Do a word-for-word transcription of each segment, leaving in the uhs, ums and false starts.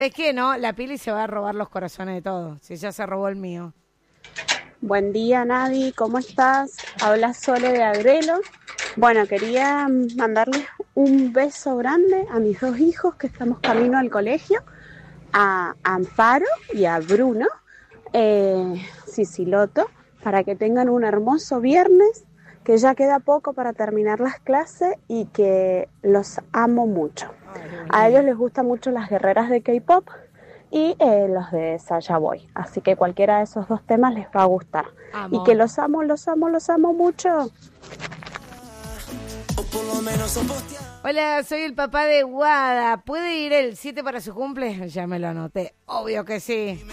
Es que no, la Pili se va a robar los corazones de todos, si ya se robó el mío. Buen día, Nadi, ¿cómo estás? Habla Sole de Agrelo. Bueno, quería mandarles un beso grande a mis dos hijos que estamos camino al colegio, a Amparo y a Bruno, eh, Sisiloto, para que tengan un hermoso viernes, que ya queda poco para terminar las clases y que los amo mucho. A ellos les gustan mucho las guerreras de K-pop y eh, los de Sacha Boy, así que cualquiera de esos dos temas les va a gustar. Amo. Y que los amo, los amo, los amo mucho. Hola, soy el papá de Guada. ¿Puede ir el siete para su cumple? Ya me lo anoté. Obvio que sí.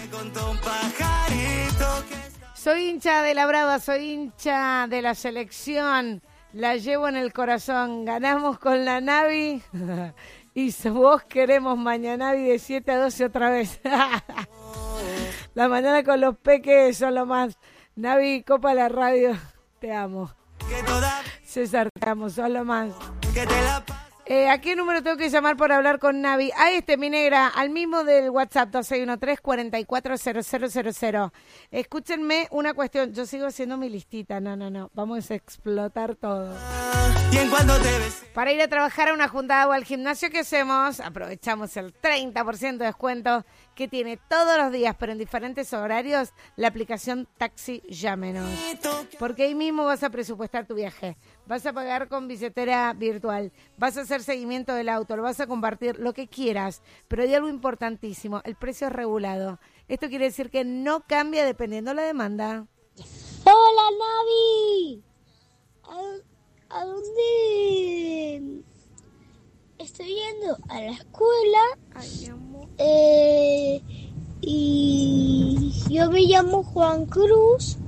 Soy hincha de la Brava, soy hincha de la selección. La llevo en el corazón. Ganamos con la Navi. Y vos queremos Mañanavi de siete a doce otra vez. La mañana con los peques son lo más. Navi, copa la radio. Te amo. César, te amo, son lo más. Eh, ¿A qué número tengo que llamar por hablar con Navi? A este, mi negra, al mismo del WhatsApp, dos seis uno tres, cuatro cuatro cero cero cero cero. Escúchenme una cuestión, yo sigo haciendo mi listita, no, no, no, vamos a explotar todo. Para ir a trabajar a una juntada o al gimnasio, ¿qué hacemos? Aprovechamos el treinta por ciento de descuento que tiene todos los días, pero en diferentes horarios, la aplicación Taxi Llámenos. Porque ahí mismo vas a presupuestar tu viaje, vas a pagar con billetera virtual, vas a hacer seguimiento del auto, lo vas a compartir, lo que quieras, pero hay algo importantísimo, el precio es regulado. Esto quiere decir que no cambia dependiendo de la demanda. ¡Hola, Navi! ¿A, a dónde estoy yendo? A la escuela. Ay, mi amor. Eh, y yo me llamo Juan Cruz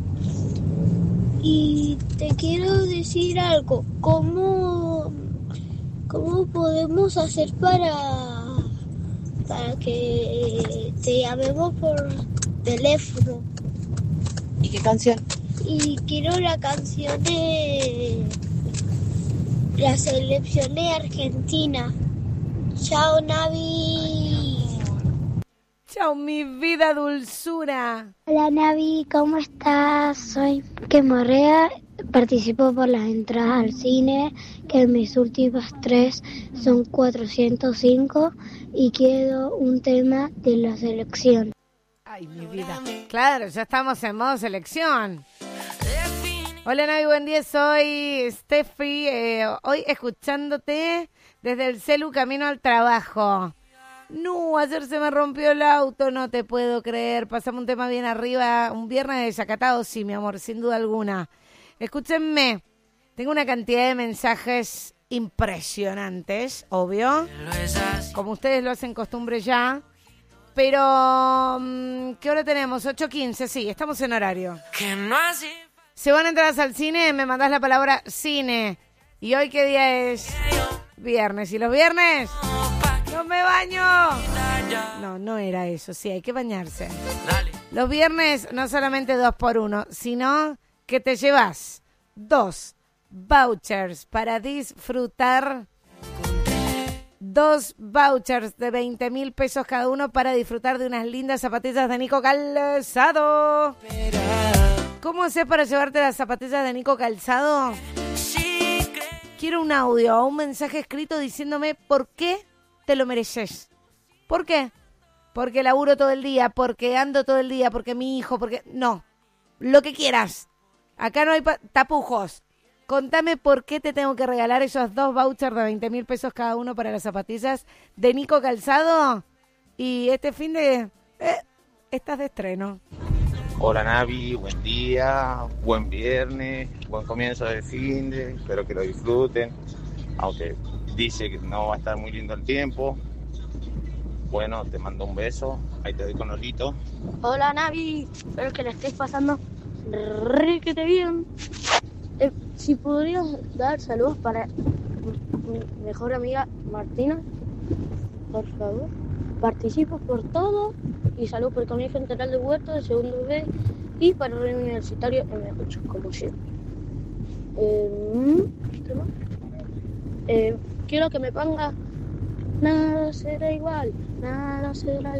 y te quiero decir algo. ¿Cómo... ¿Cómo podemos hacer para, para que te llamemos por teléfono? ¿Y qué canción? Y quiero la canción de la selección de Argentina. Chao, Navi. Chao, mi vida dulzura. Hola, Navi, ¿cómo estás? Soy Quemorrea. Participo por las entradas al cine, que mis últimas tres son cuatrocientos cinco, y quiero un tema de la selección. Ay, mi vida. Claro, ya estamos en modo selección. Hola, Navi, buen día. Soy Steffi. Eh, hoy escuchándote desde el celu camino al trabajo. No, ayer se me rompió el auto, no te puedo creer. Pasamos un tema bien arriba. Un viernes desacatado, sí, mi amor, sin duda alguna. Escúchenme, tengo una cantidad de mensajes impresionantes, obvio, como ustedes lo hacen costumbre ya, pero ¿qué hora tenemos? ocho quince, sí, estamos en horario. ¿Se van a entrar al cine? Me mandás la palabra cine. ¿Y hoy qué día es? Viernes. ¿Y los viernes? ¡No me baño! No, no era eso, sí, hay que bañarse. Los viernes no solamente dos por uno, sino que te llevas dos vouchers para disfrutar, dos vouchers de veinte mil pesos cada uno para disfrutar de unas lindas zapatillas de Nico Calzado. ¿Cómo haces para llevarte las zapatillas de Nico Calzado? Quiero un audio o un mensaje escrito diciéndome por qué te lo mereces. ¿Por qué? Porque laburo todo el día, porque ando todo el día, porque mi hijo, porque... No, lo que quieras. Acá no hay pa- tapujos. Contame por qué te tengo que regalar esos dos vouchers de veinte mil pesos cada uno para las zapatillas de Nico Calzado. Y este fin de... Eh, estás de estreno. Hola, Navi, buen día, buen viernes, buen comienzo de fin de... Espero que lo disfruten. Aunque dice que no va a estar muy lindo el tiempo. Bueno, te mando un beso. Ahí te doy con Lolito. Hola, Navi. Espero que la estés pasando requete bien. Eh, si podrías dar saludos para mi mejor amiga Martina, por favor. Participo por todo y salud por el Colegio Integral de Huerto de segundo B y para el Universitario M ocho, como siempre. Eh, ¿qué más? Eh, quiero que me ponga Nada será igual nada será